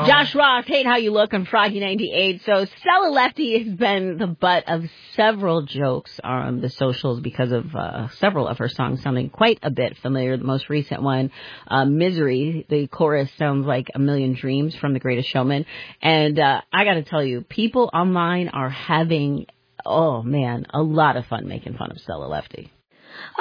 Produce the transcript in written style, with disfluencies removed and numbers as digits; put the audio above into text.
Josh Ross, hate how you look on Froggy 98. So Stella Lefty has been the butt of several jokes on the socials because of several of her songs sounding quite a bit familiar. The most recent one, Misery, the chorus sounds like A Million Dreams from The Greatest Showman. And I got to tell you, people online are having, oh man, a lot of fun making fun of Stella Lefty.